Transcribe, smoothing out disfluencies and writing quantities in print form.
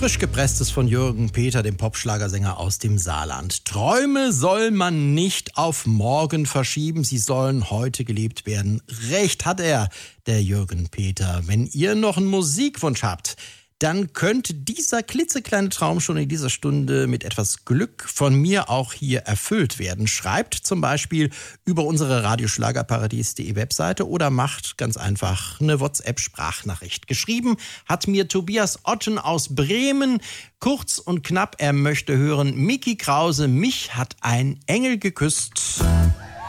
Frisch gepresstes von Jürgen Peter, dem Popschlagersänger aus dem Saarland. Träume soll man nicht auf morgen verschieben, sie sollen heute gelebt werden. Recht hat er, der Jürgen Peter. Wenn ihr noch einen Musikwunsch habt, dann könnte dieser klitzekleine Traum schon in dieser Stunde mit etwas Glück von mir auch hier erfüllt werden. Schreibt zum Beispiel über unsere radioschlagerparadies.de Webseite oder macht ganz einfach eine WhatsApp-Sprachnachricht. Geschrieben hat mir Tobias Otten aus Bremen. Kurz und knapp, er möchte hören: Micky Krause, mich hat ein Engel geküsst.